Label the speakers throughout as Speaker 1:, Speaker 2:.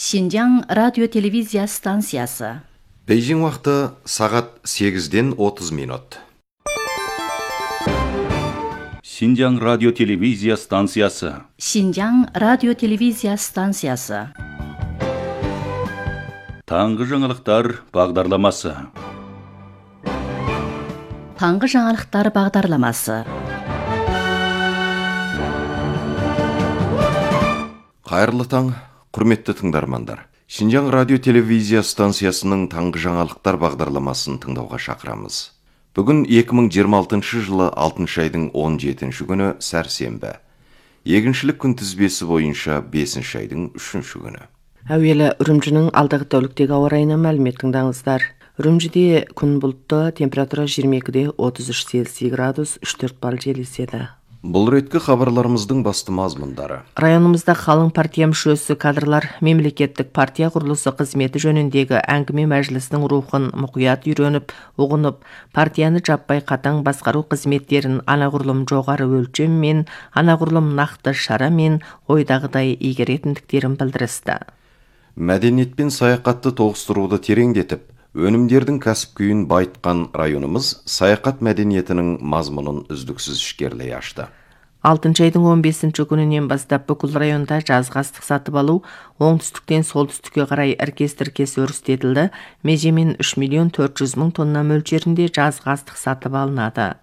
Speaker 1: Шинжаң радио-телевизия станциясы.
Speaker 2: Бейжің уақыты сағат 8-ден 30 минут.
Speaker 3: Шинжаң радио-телевизия станциясы.
Speaker 1: Шинжаң радио-телевизия станциясы.
Speaker 3: Таңғы жаңалықтар бағдарламасы.
Speaker 1: Таңғы жаңалықтар бағдарламасы.
Speaker 2: Қайырлы таң, құрметті тыңдармандар. Шинжаң радио-телевизия станциясының таңғы жаңалықтар бағдарламасын тыңдауға шақырамыз. Бүгін 2026 жылы 6 айдың 17 күні сәрсенбі. Егіншілік күнтізбесі бойынша 5 айдың 3 күні.
Speaker 4: Әуелі Үрімжінің алдағы тәуліктегі ауа райына мәлімет тыңдаңыздар. Үрімжіде күн бұлтты, температура 22-де 33 Цельсий градус, 3-4 балл жел еседі.
Speaker 2: Бұл реткі хабарларымыздың басты мазмұндары.
Speaker 4: Районымызда қалың партия мүшесі кадрлар мемлекеттік партия құрылысы қызметі жөніндегі әңгіме мәжілісінің рухын мұқият үйреніп, ұғынып, партияны жаппай қатаң басқару қызметтерін анағұрлым жоғары өлшеммен, анағұрлым нақты шарамен ойдағыдай игеретіндіктерін білдірісті.
Speaker 2: Мәдениет пен саяхатты тоғыстыруды тереңдетіп, өнімдердің кәсіп күйін байытқан районымыз саяхат мәдениетінің мазмұнын үздіксіз ішкерлей ашты.
Speaker 4: 6 айдың 15 күнінен бастап бүкіл районда жазғы астық сатып алу оңтүстіктен солтүстікке қарай іркес-тіркес өрістетілді. Межемен 3 миллион 400 мың тонна мөлшерінде жазғы астық сатып алынады.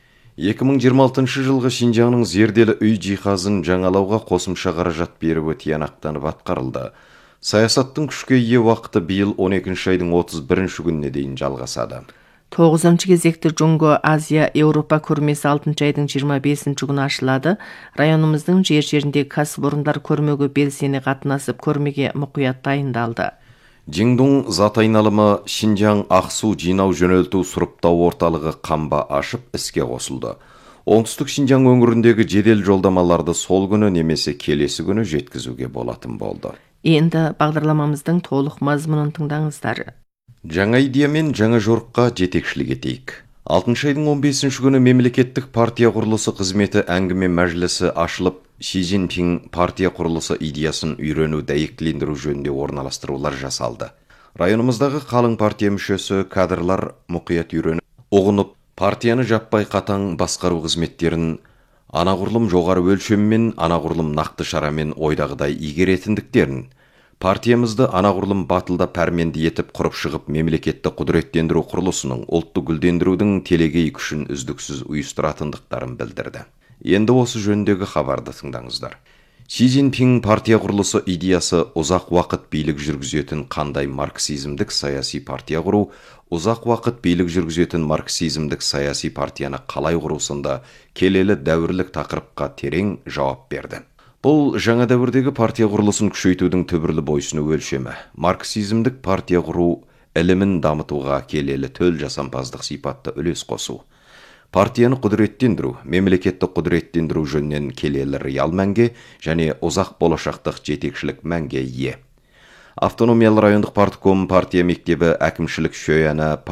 Speaker 2: 2026 жылғы Шинжаңның зерделі үй жиһазын жаңалауға қосымша қаражат беруі тиянақтанып атқарылды. Саясаттың күшке ие уақыты биыл 12 айдың 31 күніне дейін жалғасады.
Speaker 4: 9 кезекті Джунго Азия Еуропа көрмесі 6 айдың 25 күні ашылады. Районымыздың жер-жерінде кәсіпорындар көрмеге белсене қатынасып, көрмеге мұқият дайындалды.
Speaker 2: Жиңдун зат айналымы Шинжаң ақсу жинау жөнелту сұрыптау орталығы қамба ашып іске қосылды. Оңтүстік Шинжаң өңіріндегі жедел жолдамаларды сол күні немесе келесі күні жеткізуге болатын болды.
Speaker 4: Енді бағдарламамыздың толық мазмұнын тыңдаңыздар.
Speaker 2: Жаңа идея мен жаңа жорыққа жетекшілік етейік. 6 айдың 15 күні мемлекеттік партия құрылысы қызметі әңгіме мәжілісі ашылып, Ши Цзиньпин партия құрылысы идеясын үйрену дәйектілендіру жөнінде орналастырулар жасалды. Районымыздағы қалың партия мүшесі кадрлар мұқият үйреніп, ұғынып, партияны жаппай қатаң басқару қызметтерін анағұрлым жоғары өлшеммен, анағұрлым нақты шарамен ойдағыдай игеретіндіктерін, партиямызды анағұрлым батылда пәрменді етіп құрып шығып, мемлекетті құдіреттендіру құрылысының ұлтты гүлдендірудің телегей күшін үздіксіз ұйыстыратындықтарын білдірді. Енді осы жөніндегі хабарды тыңдаңыздар. Ши Цзиньпин партия құрылысы идеясы ұзақ уақыт билік жүргізетін қандай марксизмдік саяси партия құру, ұзақ уақыт билік жүргізетін марксизмдік саяси партияны қалай құру сынды келелі дәуірлік тақырыпқа терең жауап берді. Бұл жаңа дәуірдегі партия құрылысын күшейтудің түбірлі бойсыны өлшемі. Марксизмдік партия құру ілімін дамытуға келелі төл жасампаздық сипатты үлес қосу. Партияны құдіреттендіру, мемлекетті құдіреттендіру жөнінен келелі реал мәнге және ұзақ болашақтық жетекшілік мәнге ие. Автономиялы райондық партком партия мектебі әкімшілік шөяны